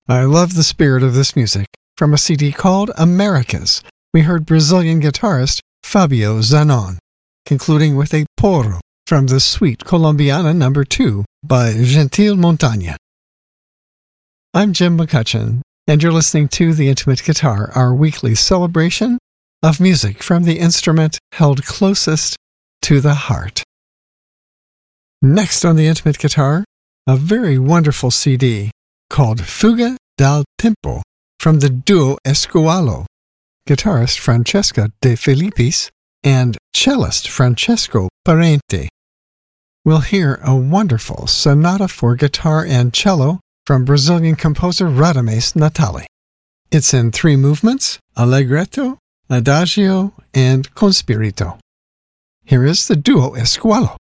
I love the spirit of this music. From a CD called Americas, we heard Brazilian guitarist Fabio Zanon, concluding with a Porro from the Suite Colombiana No. 2 by Gentil Montaña. I'm Jim McCutcheon, and you're listening to The Intimate Guitar, our weekly celebration of music from the instrument held closest to the heart. Next on The Intimate Guitar, a very wonderful CD called Fuga dal Tempo from the duo Esqualo, guitarist Francesca De Filippis and cellist Francesco Parente. We'll hear a wonderful sonata for guitar and cello from Brazilian composer Radamés Natali. It's in 3 movements, Allegretto, Adagio, and Con Spirito. Here is the duo Esqualo.